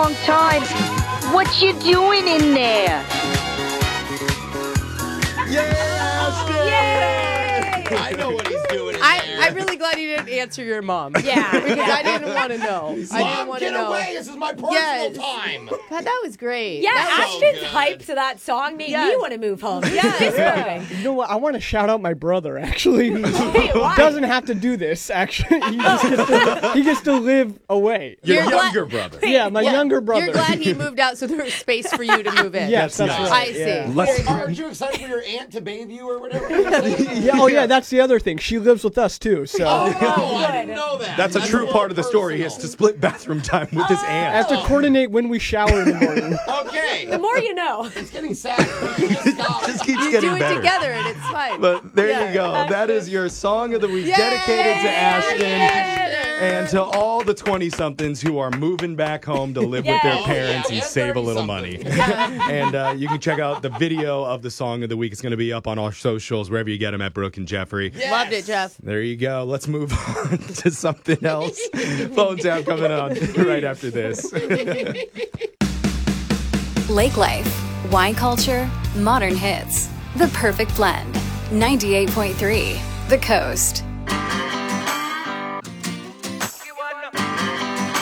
long time. What you doing in there? I know what he's doing. I'm really glad you didn't answer your mom. Yeah. Because I didn't want to know. I didn't want to know. Get away! This is my personal time. God, that was great. Yeah, That was Ashton's hype to that song made me want to move home. Yes. You know what? I want to shout out my brother, actually, who why? doesn't have to do this, actually. He gets to live away. Your You're glad- younger brother. Yeah, my younger brother. You're glad he moved out so there was space for you to move in. Yes, that's nice. right. I see. Yeah. Aren't you excited for your aunt to bathe you or whatever? Yeah, that's the other thing. She lives with us, too, so... Oh, I didn't know that. That's a true part of the story. He has to split bathroom time with his I aunt. have to coordinate when we shower in the morning. Okay. The more you know. It's getting sad. Just keeps You getting do it better. together and it's fine. But there you go. That is your song of the week dedicated to Ashton and to all the 20-somethings who are moving back home to live with their Yay. parents and Yeah, save a little money. 30-something. And you can check out the video of the song of the week. It's going to be up on our socials, wherever you get them at Brooke and Jeffrey. Loved it, Jeff. There you go. Let's move on to something else. Phone tap coming on right after this. Lake Life, wine culture, modern hits. The perfect blend. 98.3 The Coast.